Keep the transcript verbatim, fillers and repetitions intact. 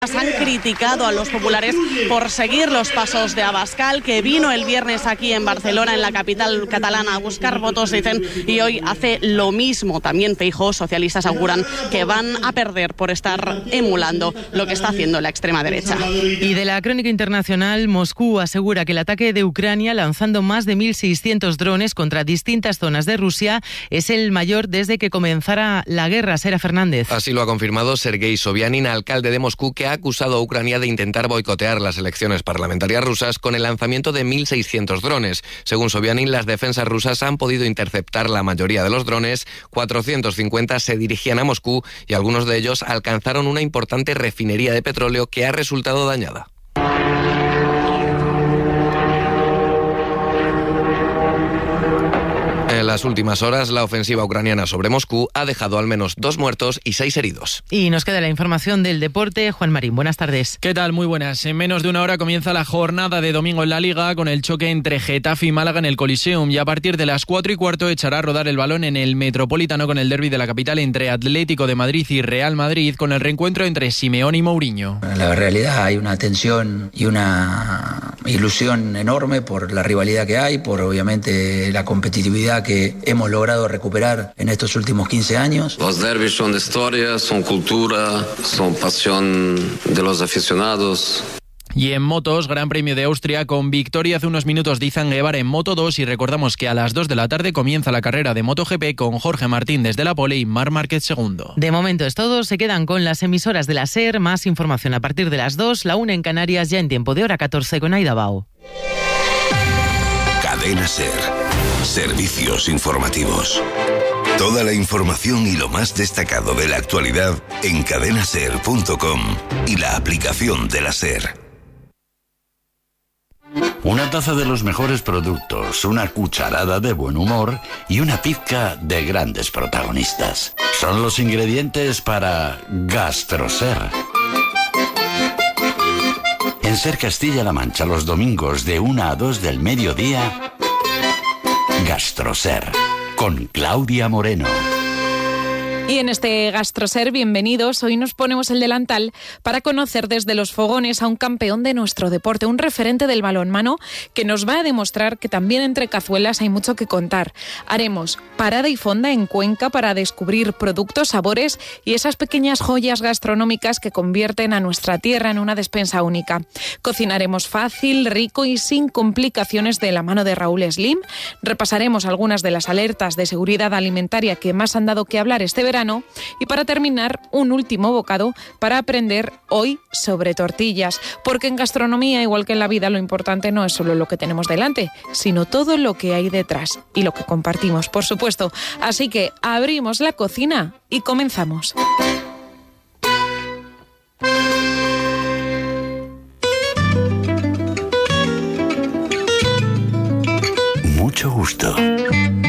Han criticado a los populares por seguir los pasos de Abascal, que vino el viernes aquí en Barcelona, en la capital catalana, a buscar votos, dicen, y hoy hace lo mismo. También Feijóo, socialistas auguran que van a perder por estar emulando lo que está haciendo la extrema derecha. Y de la crónica internacional, Moscú asegura que el ataque de Ucrania, lanzando más de mil seiscientos drones contra distintas zonas de Rusia, es el mayor desde que comenzara la guerra. Sera Fernández. Así lo ha confirmado Sergei Sobyanin, alcalde de Moscú, que ha acusado a Ucrania de intentar boicotear las elecciones parlamentarias rusas con el lanzamiento de mil seiscientos drones. Según Sobyanin, las defensas rusas han podido interceptar la mayoría de los drones, cuatrocientos cincuenta se dirigían a Moscú y algunos de ellos alcanzaron una importante refinería de petróleo que ha resultado dañada. En las últimas horas, la ofensiva ucraniana sobre Moscú ha dejado al menos dos muertos y seis heridos. Y nos queda la información del deporte. Juan Marín, buenas tardes. ¿Qué tal? Muy buenas. En menos de una hora comienza la jornada de domingo en la Liga con el choque entre Getafe y Málaga en el Coliseum, y a partir de las cuatro y cuarto echará a rodar el balón en el Metropolitano con el derbi de la capital entre Atlético de Madrid y Real Madrid, con el reencuentro entre Simeone y Mourinho. En la realidad hay una tensión y una ilusión enorme por la rivalidad que hay, por obviamente la competitividad que que hemos logrado recuperar en estos últimos quince años. Los derbis son historia, son cultura, son pasión de los aficionados. Y en motos, Gran Premio de Austria con victoria hace unos minutos de Izan Guevara en Moto dos, y recordamos que a las dos de la tarde comienza la carrera de MotoGP con Jorge Martín desde la pole y Marc Márquez segundo. De momento es todo, se quedan con las emisoras de la SER, más información a partir de las dos, la una en Canarias, ya en tiempo de hora catorce con Aida Bao. Cadena SER. Servicios informativos. Toda la información y lo más destacado de la actualidad en cadena ser punto com y la aplicación de la SER. Una taza de los mejores productos, una cucharada de buen humor y una pizca de grandes protagonistas. Son los ingredientes para GastroSer. En SER Castilla-La Mancha, los domingos de una a dos del mediodía, GastroSer, con Claudia Moreno. Y en este GastroSer, bienvenidos. Hoy nos ponemos el delantal para conocer desde los fogones a un campeón de nuestro deporte, un referente del balonmano que nos va a demostrar que también entre cazuelas hay mucho que contar. Haremos parada y fonda en Cuenca para descubrir productos, sabores y esas pequeñas joyas gastronómicas que convierten a nuestra tierra en una despensa única. Cocinaremos fácil, rico y sin complicaciones de la mano de Raúl Slim. Repasaremos algunas de las alertas de seguridad alimentaria que más han dado que hablar este verano. Y para terminar, un último bocado para aprender hoy sobre tortillas, porque en gastronomía, igual que en la vida, lo importante no es solo lo que tenemos delante, sino todo lo que hay detrás y lo que compartimos, por supuesto. Así que abrimos la cocina y comenzamos. Mucho gusto.